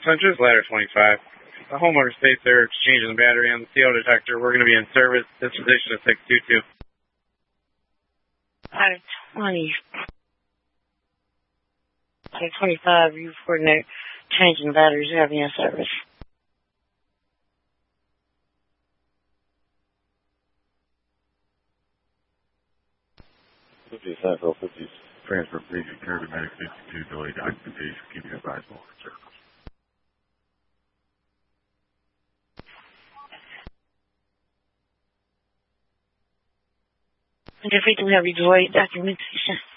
Centers, ladder 25. The homeowner states they're exchanging the battery on the CO detector. We're going to be in service. Disposition of 622. Ladder 20. Ladder 25, you coordinate changing batteries. You have in service. Central 50 transfer patient care to medic 52 delayed documentation. Keep you advised more service. We have delayed documentation.